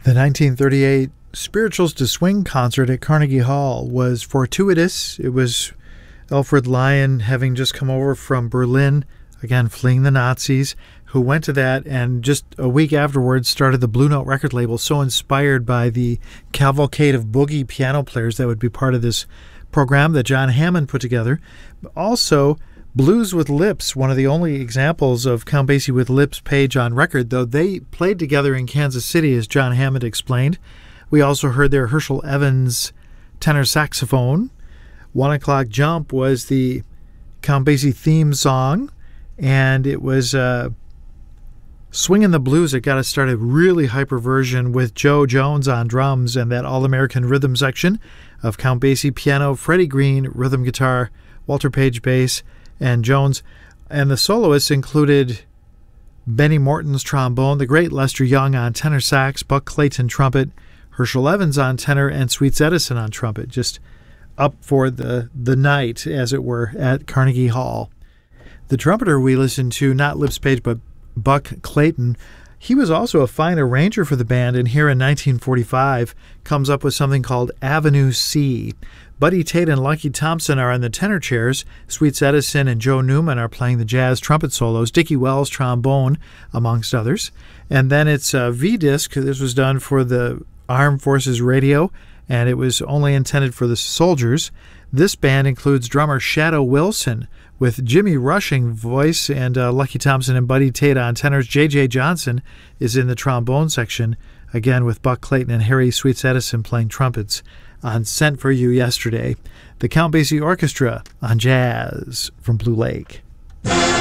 The 1938 Spirituals to Swing concert at Carnegie Hall was fortuitous. It was Alfred Lion, having just come over from Berlin, again fleeing the Nazis, who went to that and just a week afterwards started the Blue Note record label, so inspired by the cavalcade of boogie piano players that would be part of this program that John Hammond put together. Also, Blues with Lips, one of the only examples of Count Basie with Lips Page on record, though they played together in Kansas City, as John Hammond explained. We also heard their Herschel Evans tenor saxophone. 1 O'Clock Jump was the Count Basie theme song, and it was Swingin' the Blues that got us started, really hyper version with Joe Jones on drums and that All-American rhythm section of Count Basie piano, Freddie Green rhythm guitar, Walter Page bass, and Jones. And the soloists included Benny Morton's trombone, the great Lester Young on tenor sax, Buck Clayton trumpet, Herschel Evans on tenor, and Sweets Edison on trumpet, just up for the night, as it were, at Carnegie Hall. The trumpeter we listened to, not Lips Page, but Buck Clayton, he was also a fine arranger for the band, and here in 1945 comes up with something called Avenue C. Buddy Tate and Lucky Thompson are in the tenor chairs. Sweets Edison and Joe Newman are playing the jazz trumpet solos. Dickie Wells trombone, amongst others. And then it's a V-disc. This was done for the Armed Forces Radio, and it was only intended for the soldiers. This band includes drummer Shadow Wilson with Jimmy Rushing voice and Lucky Thompson and Buddy Tate on tenors. J.J. Johnson is in the trombone section, again with Buck Clayton and Harry Sweets Edison playing trumpets on Sent for You Yesterday. The Count Basie Orchestra on jazz from Blue Lake.